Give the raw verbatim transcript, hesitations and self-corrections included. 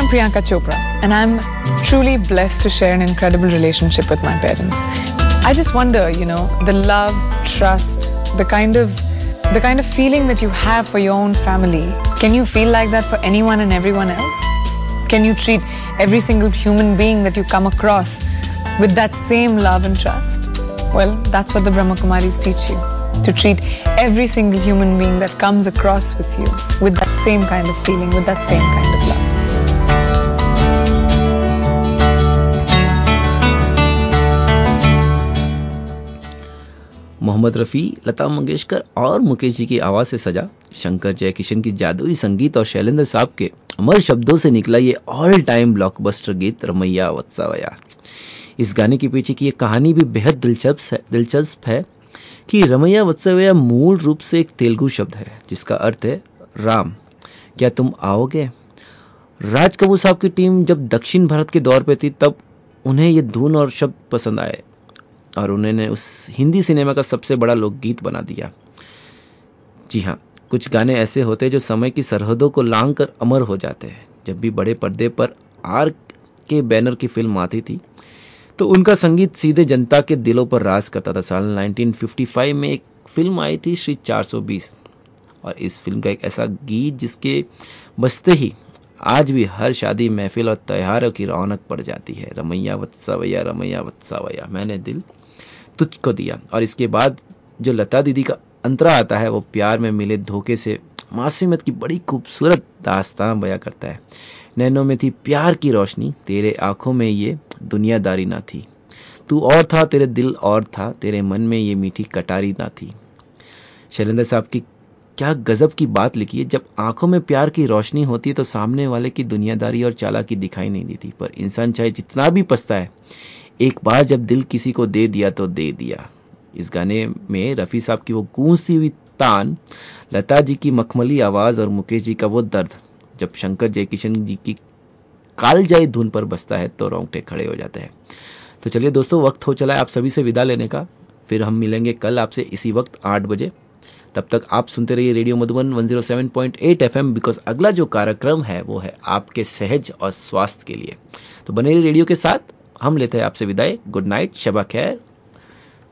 Priyanka Chopra, and I'm truly blessed to share an incredible relationship with my parents. I just wonder, you know, the love, trust, the kind of the kind of feeling that you have for your own family. Can you feel like that for anyone and everyone else? Can you treat every single human being that you come across with that same love and trust? Well, that's what the Brahma Kumaris teach you. To treat every single human being that comes across with you with that same kind of feeling, with that same kind of love. Mohammad Rafi, Lata Mangeshkar और मुकेश जी की आवाज़ से सजा शंकर जयकिशन की जादुई संगीत और शैलेंद्र साहब के अमर शब्दों से निकला ये ऑल टाइम ब्लॉकबस्टर गीत रमैया वत्सावया। इस गाने के पीछे की ये कहानी भी बेहद दिलचस्प है दिलचस्प है कि रमैया वत्सावया मूल रूप से एक तेलुगु शब्द है जिसका अर्थ है राम, क्या तुम आओगे। राज कपूर साहब की टीम जब दक्षिण भारत के दौर पे थी तब उन्हें ये धुन और शब्द पसंद आए और उन्होंने उस हिंदी सिनेमा का सबसे बड़ा लोकगीत बना दिया। जी हाँ, कुछ गाने ऐसे होते हैं जो समय की सरहदों को लांघ कर अमर हो जाते हैं। जब भी बड़े पर्दे पर आर के बैनर की फिल्म आती थी तो उनका संगीत सीधे जनता के दिलों पर राज करता था। साल उन्नीस सौ पचपन में एक फिल्म आई थी श्री चार सौ बीस, और इस फिल्म का एक ऐसा गीत जिसके बजते ही आज भी हर शादी महफिल और त्योहारों की रौनक पड़ जाती है। रमैया वत्सावया रमैया वत्सावया मैंने दिल तुझको दिया। और इसके बाद जो लता दीदी का अंतरा आता है वो प्यार में मिले धोखे से मासूमियत की बड़ी खूबसूरत दास्तान बयां करता है। नैनों में थी प्यार की रोशनी, तेरे आंखों में ये दुनियादारी ना थी, तू और था तेरे दिल और था, तेरे मन में ये मीठी कटारी ना थी। शैलेंद्र साहब की क्या गजब की बात लिखी है। जब आंखों में प्यार की रोशनी होती है तो सामने वाले की दुनियादारी और चालाकी दिखाई नहीं देती, पर इंसान चाहे जितना भी पछताए एक बार जब दिल किसी को दे दिया तो दे दिया। इस गाने में रफ़ी साहब की वो गूंजती हुई तान, लता जी की मखमली आवाज़ और मुकेश जी का वो दर्द जब शंकर जयकिशन जी की कालजाई धुन पर बजता है तो रोंगटे खड़े हो जाते हैं। तो चलिए दोस्तों, वक्त हो चला है आप सभी से विदा लेने का। फिर हम मिलेंगे कल आपसे इसी वक्त आठ बजे। तब तक आप सुनते रहिए रेडियो मधुबन एक सौ सात पॉइंट आठ एफएम, बिकॉज अगला जो कार्यक्रम है वो है आपके सहज और स्वास्थ्य के लिए। तो बने रहिए रेडियो के साथ। हम लेते हैं आपसे विदाई। गुड नाइट, शबा खैर।